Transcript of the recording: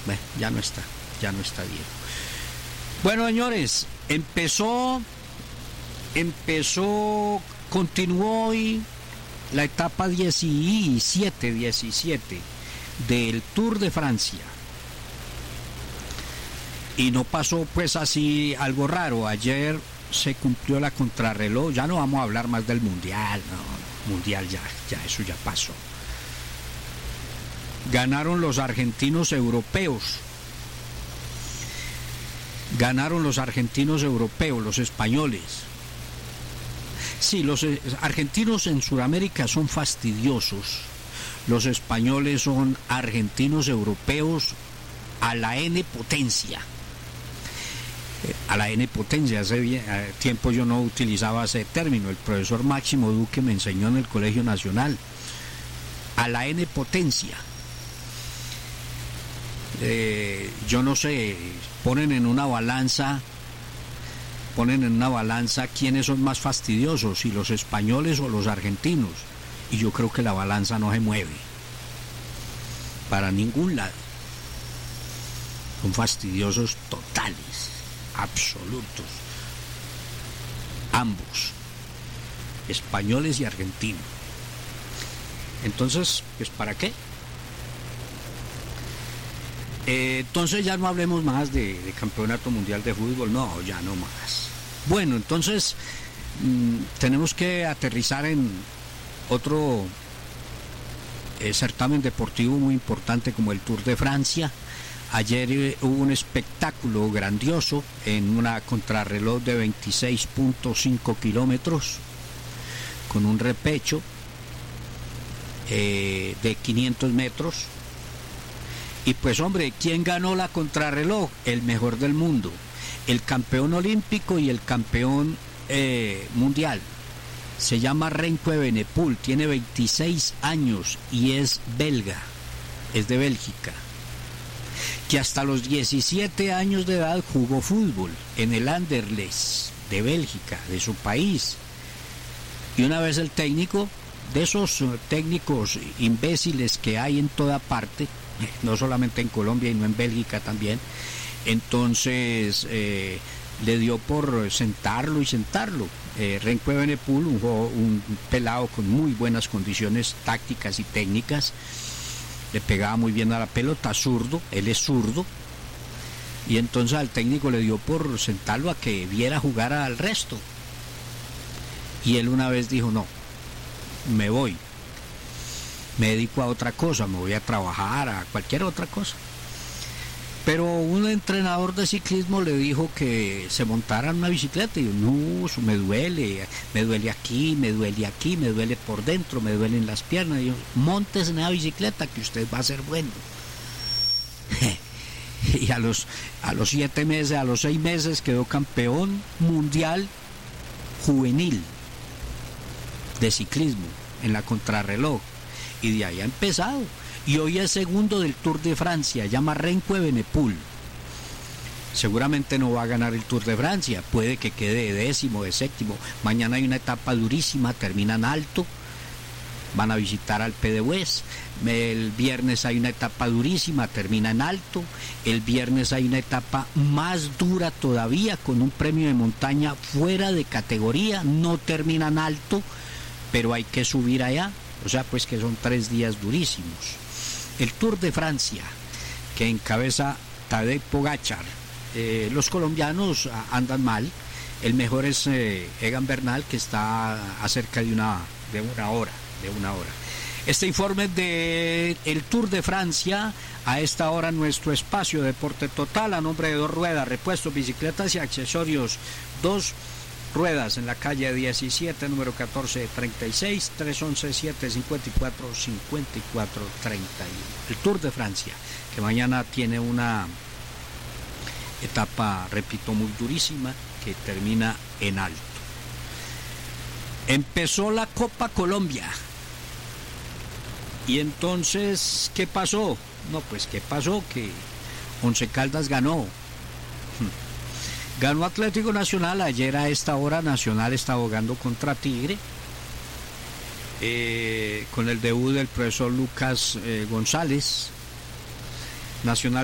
Bueno, ya no está Diego. Bueno, señores, continuó hoy la etapa 17 del Tour de Francia. Y no pasó pues así algo raro. Ayer se cumplió la contrarreloj. Ya no vamos a hablar más del mundial. No, mundial ya eso ya pasó. Ganaron los argentinos europeos. Los españoles. Sí, los argentinos en Sudamérica son fastidiosos. Los españoles son argentinos europeos a la N potencia. A la N potencia. Hace tiempo yo no utilizaba ese término. El profesor Máximo Duque me enseñó en el Colegio Nacional. A la N potencia. Yo no sé, ponen en una balanza quiénes son más fastidiosos, si los españoles o los argentinos, y yo creo que la balanza no se mueve para ningún lado. Son fastidiosos totales, absolutos, ambos, españoles y argentinos. Entonces, pues ¿para qué? Entonces ya no hablemos más de campeonato mundial de fútbol, no, ya no más. Bueno, entonces tenemos que aterrizar en otro certamen deportivo muy importante como el Tour de Francia. Ayer hubo un espectáculo grandioso en una contrarreloj de 26.5 kilómetros con un repecho de 500 metros. Y pues hombre, ¿quién ganó la contrarreloj? El mejor del mundo, el campeón olímpico y el campeón mundial. Se llama Remco Evenepoel, tiene 26 años y es belga, es de Bélgica, que hasta los 17 años de edad jugó fútbol en el Anderlecht de Bélgica, de su país. Y una vez el técnico, de esos técnicos imbéciles que hay en toda parte, no solamente en Colombia y no en Bélgica también, entonces le dio por sentarlo. Remco Evenepoel, un pelado con muy buenas condiciones tácticas y técnicas, le pegaba muy bien a la pelota, zurdo, él es zurdo, y entonces al técnico le dio por sentarlo a que viera jugar al resto, y él una vez dijo: no, me voy, me dedico a otra cosa, me voy a trabajar, a cualquier otra cosa. Pero un entrenador de ciclismo le dijo que se montara en una bicicleta, y yo: no, eso me duele aquí, me duele por dentro, me duelen las piernas. Y yo: montes en la bicicleta que usted va a ser bueno. Y a los 7 meses, a los 6 meses quedó campeón mundial juvenil de ciclismo en la contrarreloj. Y de ahí ha empezado. Y hoy es segundo del Tour de Francia, llama Remco Evenepoel. Seguramente no va a ganar el Tour de Francia, puede que quede de 10º, de 7º. Mañana hay una etapa durísima, terminan alto, van a visitar al Alpe d'Huez. El viernes hay una etapa durísima, termina en alto. El viernes hay una etapa más dura todavía, con un premio de montaña fuera de categoría, no termina en alto, pero hay que subir allá. O sea, pues que son 3 días durísimos. El Tour de Francia, que encabeza Tadej Pogačar. Los colombianos andan mal. El mejor es Egan Bernal, que está a cerca de una hora. Este informe de el Tour de Francia, a esta hora nuestro espacio Deporte Total, a nombre de Dos Ruedas, repuestos, bicicletas y accesorios. Dos Ruedas en la calle 17, número 1436, 311-754-5431. El Tour de Francia, que mañana tiene una etapa, repito, muy durísima, que termina en alto. Empezó la Copa Colombia. Y entonces, ¿qué pasó? No, pues, ¿qué pasó? Que Once Caldas ganó. Ganó Atlético Nacional. Ayer a esta hora Nacional está jugando contra Tigre, con el debut del profesor Lucas González. Nacional